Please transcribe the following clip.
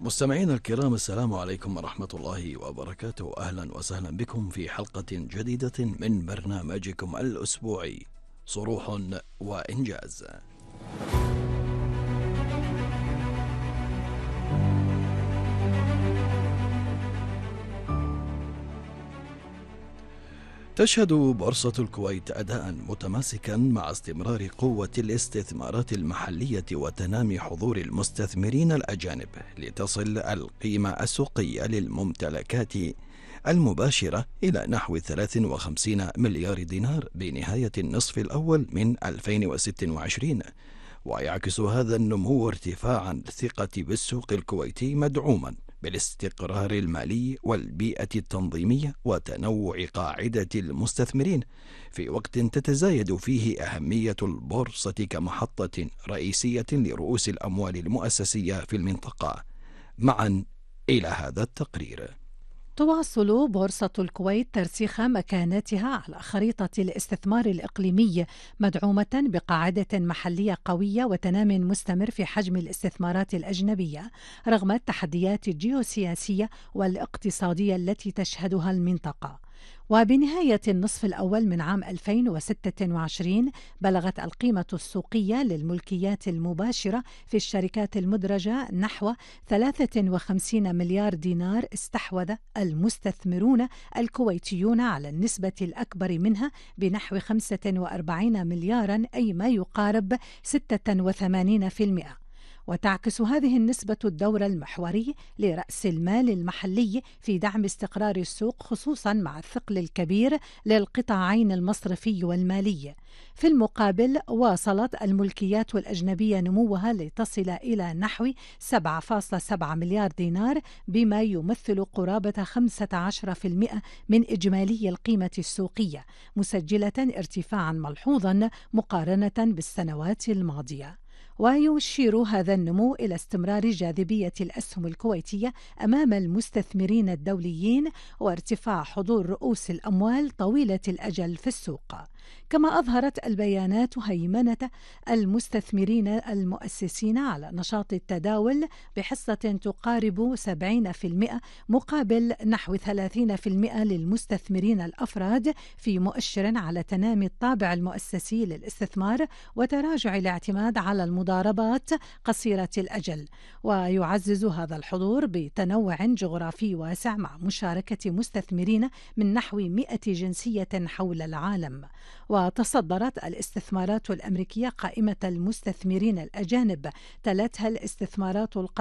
مستمعينا الكرام، السلام عليكم ورحمة الله وبركاته. أهلا وسهلا بكم في حلقة جديدة من برنامجكم الأسبوعي صروح وإنجاز. تشهد بورصة الكويت أداء متماسكا مع استمرار قوة الاستثمارات المحلية وتنامي حضور المستثمرين الأجانب، لتصل القيمة السوقية للممتلكات المباشرة إلى نحو 53 مليار دينار بنهاية النصف الأول من 2026. ويعكس هذا النمو ارتفاع الثقة بالسوق الكويتي، مدعوما بالاستقرار المالي والبيئة التنظيمية وتنوع قاعدة المستثمرين، في وقت تتزايد فيه أهمية البورصة كمحطة رئيسية لرؤوس الأموال المؤسسية في المنطقة. معا إلى هذا التقرير. تواصل بورصة الكويت ترسيخ مكانتها على خريطة الاستثمار الإقليمي، مدعومة بقاعدة محلية قوية وتنام مستمر في حجم الاستثمارات الأجنبية رغم التحديات الجيوسياسية والاقتصادية التي تشهدها المنطقة. وبنهاية النصف الأول من عام 2026 بلغت القيمة السوقية للملكيات المباشرة في الشركات المدرجة نحو 53 مليار دينار، استحوذ المستثمرون الكويتيون على النسبة الأكبر منها بنحو 45 مليارا، أي ما يقارب 86%. وتعكس هذه النسبة الدور المحوري لرأس المال المحلي في دعم استقرار السوق، خصوصا مع الثقل الكبير للقطاعين المصرفي والمالي. في المقابل، واصلت الملكيات الأجنبية نموها لتصل إلى نحو 7.7 مليار دينار، بما يمثل قرابة 15% من إجمالي القيمة السوقية، مسجلة ارتفاعا ملحوظا مقارنة بالسنوات الماضية. ويشير هذا النمو إلى استمرار جاذبية الأسهم الكويتية أمام المستثمرين الدوليين وارتفاع حضور رؤوس الأموال طويلة الأجل في السوق. كما أظهرت البيانات هيمنة المستثمرين المؤسسين على نشاط التداول بحصة تقارب 70% مقابل نحو 30% للمستثمرين الأفراد، في مؤشر على تنامي الطابع المؤسسي للاستثمار وتراجع الاعتماد على المضاربات قصيرة الأجل. ويعزز هذا الحضور بتنوع جغرافي واسع مع مشاركة مستثمرين من نحو 100 جنسية حول العالم. وتصدرت الاستثمارات الأمريكية قائمة المستثمرين الأجانب، تلتها الاستثمارات